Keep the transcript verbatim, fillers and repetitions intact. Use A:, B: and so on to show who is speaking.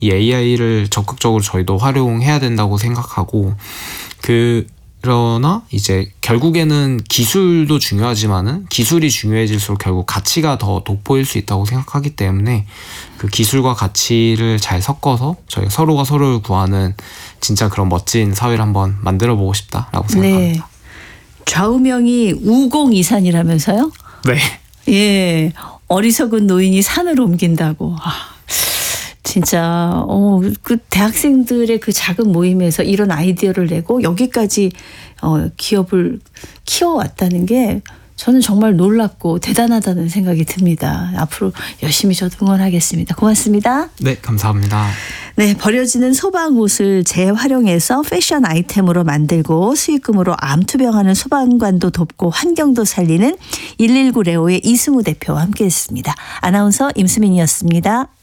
A: 이 에이아이를 적극적으로 저희도 활용해야 된다고 생각하고, 그러나 이제 결국에는 기술도 중요하지만은 기술이 중요해질수록 결국 가치가 더 돋보일 수 있다고 생각하기 때문에 그 기술과 가치를 잘 섞어서 저희 서로가 서로를 구하는 진짜 그런 멋진 사회를 한번 만들어 보고 싶다라고 생각합니다.
B: 네. 좌우명이 우공이산이라면서요?
A: 네.
B: 예. 어리석은 노인이 산을 옮긴다고. 아, 진짜 어, 그 대학생들의 그 작은 모임에서 이런 아이디어를 내고 여기까지 어, 기업을 키워왔다는 게 저는 정말 놀랍고 대단하다는 생각이 듭니다. 앞으로 열심히 저도 응원하겠습니다. 고맙습니다.
A: 네, 감사합니다.
B: 네, 버려지는 소방옷을 재활용해서 패션 아이템으로 만들고 수익금으로 암 투병하는 소방관도 돕고 환경도 살리는 일일구 레오의 이승우 대표와 함께했습니다. 아나운서 임수민이었습니다.